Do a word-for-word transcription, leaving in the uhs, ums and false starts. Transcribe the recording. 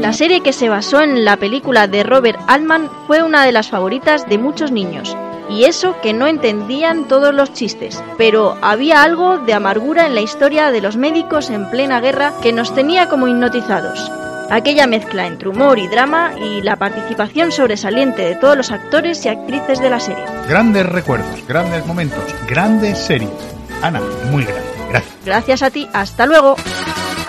La serie, que se basó en la película de Robert Altman, fue una de las favoritas de muchos niños. Y eso que no entendían todos los chistes, pero había algo de amargura en la historia de los médicos en plena guerra que nos tenía como hipnotizados. Aquella mezcla entre humor y drama y la participación sobresaliente de todos los actores y actrices de la serie. Grandes recuerdos, grandes momentos, grandes series. Ana, muy grande. Gracias. Gracias a ti. Hasta luego.